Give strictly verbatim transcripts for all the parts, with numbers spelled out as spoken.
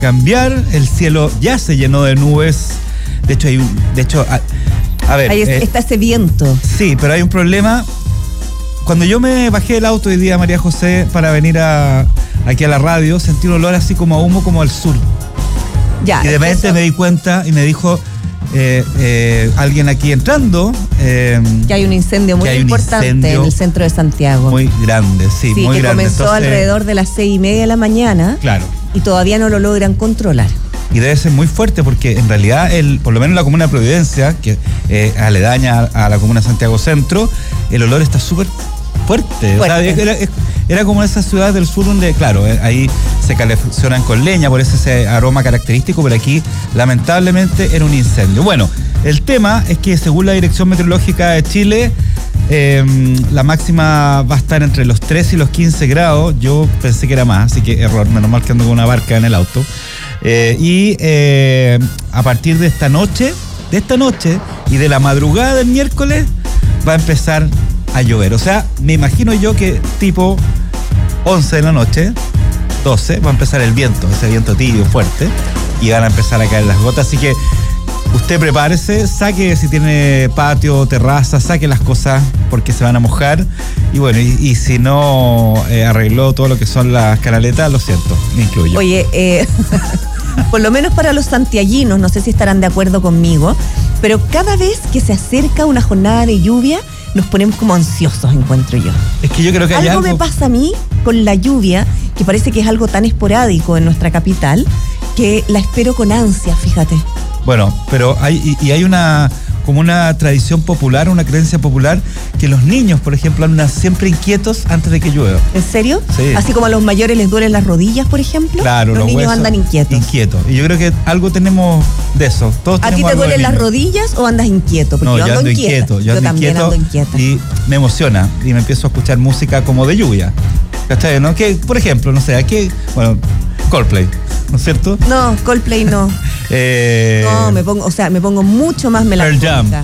cambiar, el cielo ya se llenó de nubes. De hecho, hay un, de hecho, a, a ver. Ahí eh, está ese viento. Sí, pero hay un problema. Cuando yo me bajé del auto hoy día, María José, para venir a, aquí a la radio, sentí un olor así como a humo, como al sur. Ya. Y de repente eso. me di cuenta y me dijo eh, eh, alguien aquí entrando. Eh, Que hay un incendio muy importante incendio en el centro de Santiago. Muy grande, sí, sí muy que grande. comenzó Entonces, alrededor de las seis y media de la mañana. Claro. Y todavía no lo logran controlar. Y debe ser muy fuerte porque en realidad, el, por lo menos en la comuna de Providencia, que es eh, aledaña a la comuna de Santiago Centro, el olor está súper fuerte. fuerte. O sea, era, era como esas ciudades del sur donde, claro, ahí se calefaccionan con leña, por eso ese aroma característico, pero aquí lamentablemente era un incendio. Bueno, el tema es que según la Dirección Meteorológica de Chile, Eh, la máxima va a estar entre los tres y los quince grados. Yo pensé que era más, así que error, menos mal que ando con una barca en el auto. Eh, y eh, a partir de esta noche, de esta noche y de la madrugada del miércoles va a empezar a llover. O sea, me imagino yo que tipo once de la noche, doce, va a empezar el viento, ese viento tibio fuerte, y van a empezar a caer las gotas. Así que usted prepárese, saque si tiene patio, terraza, saque las cosas porque se van a mojar. Y bueno, y, y si no eh, arregló todo lo que son las canaletas, lo siento, me incluyo. Oye, eh, por lo menos para los santiaguinos, no sé si estarán de acuerdo conmigo, pero cada vez que se acerca una jornada de lluvia, nos ponemos como ansiosos, encuentro yo. Es que yo creo que hay algo... algo... me pasa a mí con la lluvia, que parece que es algo tan esporádico en nuestra capital, que la espero con ansia, fíjate. Bueno, pero hay, y, y hay una como una tradición popular, una creencia popular, que los niños, por ejemplo, andan siempre inquietos antes de que llueva. ¿En serio? Sí. Así como a los mayores les duelen las rodillas, por ejemplo. Claro, los, los niños huesos, andan inquietos. Inquietos. Y yo creo que algo tenemos de eso. Todos ¿A ti tenemos te algo de duelen las niño. rodillas o andas inquieto? Porque No, yo yo ando, ando inquieta. inquieto. Yo, Yo ando también inquieto ando inquieta. y me emociona. Y me empiezo a escuchar música como de lluvia. ¿Cachai? ¿No? Que, por ejemplo, no sé, aquí, bueno, Coldplay, ¿no es cierto? No, Coldplay no. eh, No, me pongo, o sea, me pongo mucho más Pearl Jam. melancólica.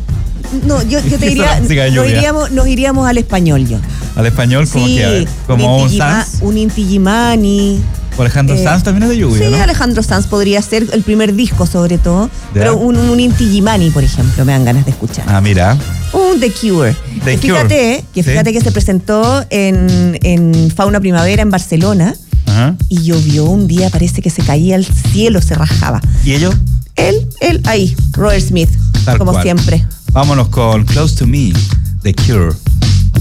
No, yo, yo te diría, música de nos lluvia. iríamos, nos iríamos al español yo. Al español, como Sí, que, a ver, como un Inti Gima- Sanz. un Inti Gimani. O Alejandro eh, Sanz también es de lluvia, Sí, ¿no? Alejandro Sanz podría ser el primer disco sobre todo. Ya. Pero un, un Inti Gimani, por ejemplo, me dan ganas de escuchar. Ah, mira. Un The Cure. The que fíjate, Cure. que Sí. fíjate que se presentó en, en Fauna Primavera en Barcelona Ajá. y llovió un día, parece que se caía el cielo, se rajaba. ¿Y ellos? Él, él, ahí, Robert Smith, Tal como cual. siempre. Vámonos con Close to Me, The Cure.